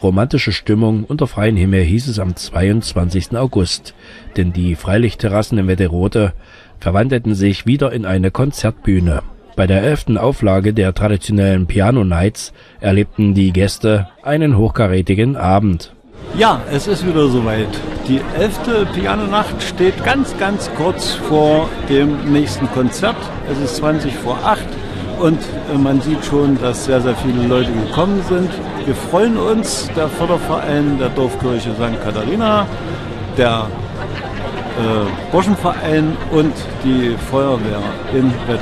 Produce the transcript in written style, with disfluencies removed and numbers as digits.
Romantische Stimmung unter freiem Himmel hieß es am 22. August, denn die Freilichtterrassen in Wedderode verwandelten sich wieder in eine Konzertbühne. Bei der 11. Auflage der traditionellen Piano Nights erlebten die Gäste einen hochkarätigen Abend. Ja, es ist wieder soweit. Die 11. Pianonacht steht ganz kurz vor dem nächsten Konzert. Es ist 8:20 und man sieht schon, dass sehr viele Leute gekommen sind. Wir freuen uns, der Förderverein der Dorfkirche St. Katharina, der Burschenverein und die Feuerwehr in Wedderode.